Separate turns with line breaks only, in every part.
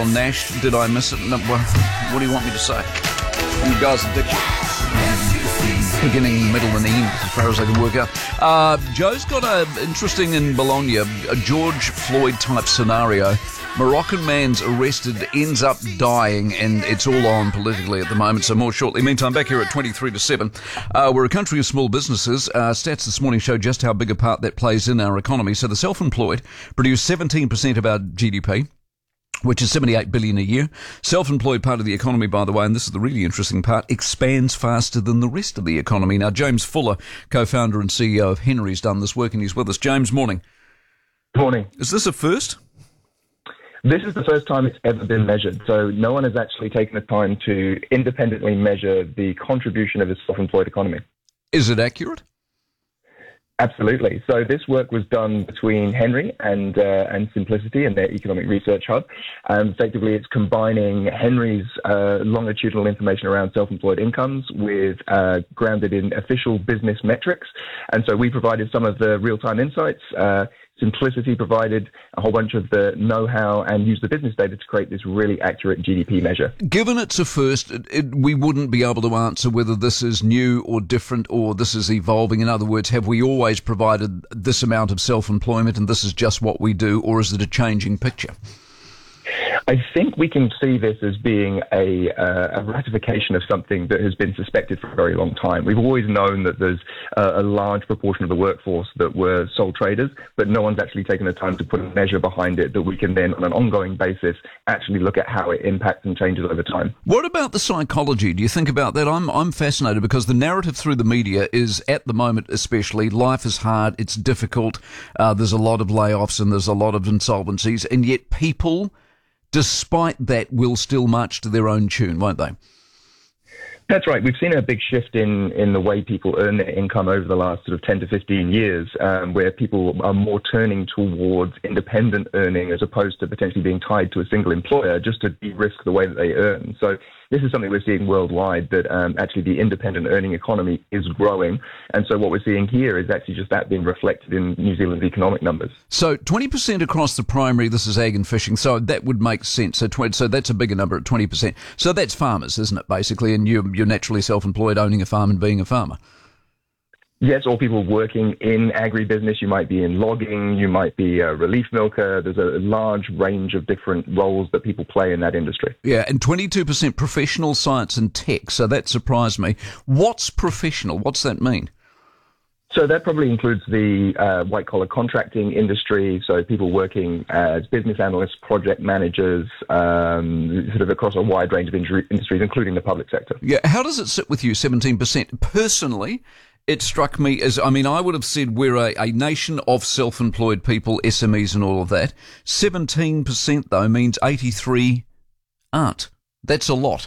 well, Nash. Did I miss it? No, what do you want me to say? You guys are beginning, middle and end, as far as I can work out. Joe's got an interesting in Bologna, a George Floyd type scenario. Moroccan man's arrested, ends up dying, and it's all on politically at the moment, so more shortly. Meantime, back here at 23 to 7. We're a country of small businesses. Stats this morning show just how big a part that plays in our economy. So the self-employed produce 17% of our GDP, which is $78 billion a year. Self-employed part of the economy, by the way, and this is the really interesting part, expands faster than the rest of the economy. Now, James Fuller, co-founder and CEO of Henry's, done this work, and he's with us. James, morning.
Morning.
Is this a first?
This is the first time it's ever been measured. So no one has actually taken the time to independently measure the contribution of the self-employed economy.
Is it accurate?
Absolutely. So this work was done between Henry and Simplicity and their economic research hub. Effectively, it's combining Henry's longitudinal information around self-employed incomes with grounded in official business metrics. And so we provided some of the real-time insights. Simplicity provided a whole bunch of the know-how and used the business data to create this really accurate GDP measure.
Given it's a first, we wouldn't be able to answer whether this is new or different or this is evolving. In other words, have we always provided this amount of self-employment and this is just what we do, or is it a changing picture?
I think we can see this as being a ratification of something that has been suspected for a very long time. We've always known that there's a large proportion of the workforce that were sole traders, but no one's actually taken the time to put a measure behind it that we can then, on an ongoing basis, actually look at how it impacts and changes over time.
What about the psychology? Do you think about that? I'm fascinated because the narrative through the media is, at the moment especially, life is hard, it's difficult, there's a lot of layoffs and there's a lot of insolvencies, and yet people, despite that, will still march to their own tune, won't they?
That's right. We've seen a big shift in the way people earn their income over the last sort of 10 to 15 years, where people are more turning towards independent earning as opposed to potentially being tied to a single employer just to de-risk the way that they earn. So this is something we're seeing worldwide, that actually the independent earning economy is growing. And so what we're seeing here is actually just that being reflected in New Zealand's economic numbers.
So 20% across the primary, this is ag and fishing, so that would make sense. So that's a bigger number at 20%. So that's farmers, isn't it, basically? And you're naturally self-employed, owning a farm and being a farmer.
Yes, or people working in agribusiness. You might be in logging, you might be a relief milker. There's a large range of different roles that people play in that industry.
Yeah, and 22% professional, science and tech, so that surprised me. What's professional? What's that mean?
So that probably includes the white-collar contracting industry, so people working as business analysts, project managers, sort of across a wide range of industries, including the public sector.
Yeah, how does it sit with you, 17%? Personally, it struck me as, I would have said we're a nation of self-employed people, SMEs and all of that. 17%, though, means 83 aren't. That's a lot.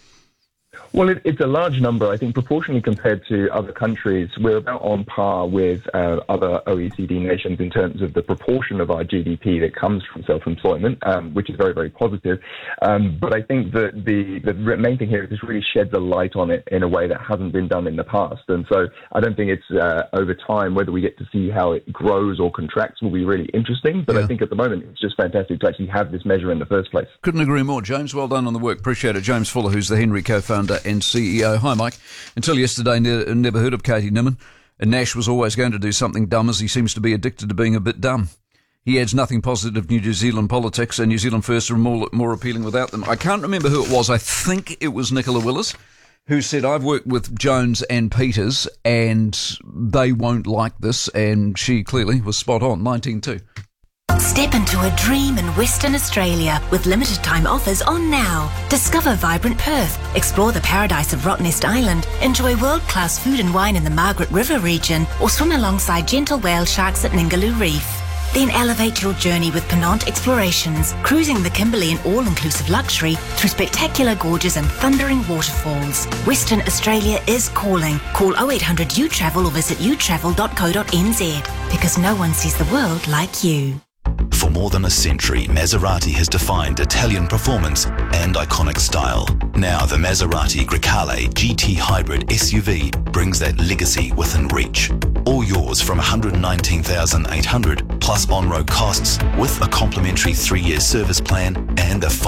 Well, it's a large number. I think proportionally compared to other countries, we're about on par with other OECD nations in terms of the proportion of our GDP that comes from self-employment, which is very, very positive. But I think that the main thing here is this really sheds a light on it in a way that hasn't been done in the past. And so I don't think it's over time, whether we get to see how it grows or contracts will be really interesting. But yeah. I think at the moment, it's just fantastic to actually have this measure in the first place.
Couldn't agree more. James, well done on the work. Appreciate it. James Fuller, who's the Henry co-founder and CEO. Hi, Mike. Until yesterday, never heard of Katie Nimmin. And Nash was always going to do something dumb, as he seems to be addicted to being a bit dumb. He adds nothing positive to New Zealand politics, and New Zealand First are more appealing without them. I can't remember who it was. I think it was Nicola Willis, who said, I've worked with Jones and Peters, and they won't like this, and she clearly was spot on, 19.2.
Step into a dream in Western Australia with limited time offers on now. Discover vibrant Perth, explore the paradise of Rottnest Island, enjoy world-class food and wine in the Margaret River region, or swim alongside gentle whale sharks at Ningaloo Reef. Then elevate your journey with Penant Explorations, cruising the Kimberley in all-inclusive luxury through spectacular gorges and thundering waterfalls. Western Australia is calling. Call 0800 UTravel or visit utravel.co.nz, because no one sees the world like you.
For more than a century, Maserati has defined Italian performance and iconic style. Now the Maserati Grecale GT Hybrid SUV brings that legacy within reach. All yours from $119,800 plus on-road costs with a complimentary 3-year service plan and a